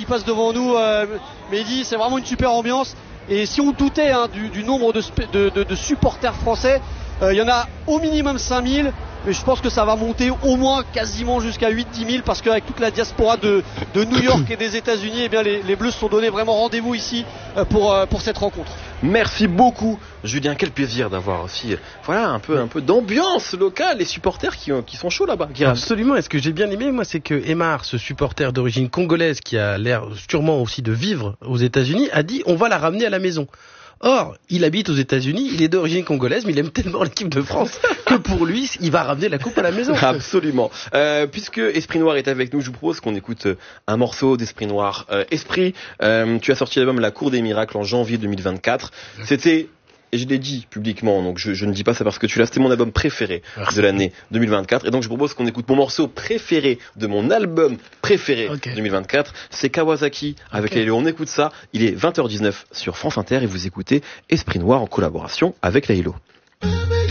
passe devant nous, Mehdi, c'est vraiment une super ambiance. Et si on doutait du nombre de supporters français, il y en a au minimum 5000, mais je pense que ça va monter au moins quasiment jusqu'à 8-10 000 parce qu'avec toute la diaspora de New York et des États-Unis, eh bien les Bleus se sont donné vraiment rendez-vous ici pour cette rencontre. Merci beaucoup Julien, quel plaisir d'avoir aussi un peu d'ambiance locale, les supporters qui sont chauds là-bas. Absolument, et ce que j'ai bien aimé moi c'est que Aimar, ce supporter d'origine congolaise qui a l'air sûrement aussi de vivre aux États-Unis, a dit on va la ramener à la maison. Or, il habite aux États-Unis, il est d'origine congolaise, mais il aime tellement l'équipe de France que pour lui, il va ramener la coupe à la maison. Absolument. Puisque Esprit Noir est avec nous, je vous propose qu'on écoute un morceau d'Esprit Noir. Esprit, tu as sorti l'album La Cour des Miracles en janvier 2024. C'était... Et je l'ai dit publiquement, donc je ne dis pas ça parce que tu l'as, c'était mon album préféré de l'année 2024. Et donc je propose qu'on écoute mon morceau préféré de mon album préféré 2024. C'est Kawasaki avec Laylo. On écoute ça, il est 20h19 sur France Inter et vous écoutez Esprit Noir en collaboration avec Laylo.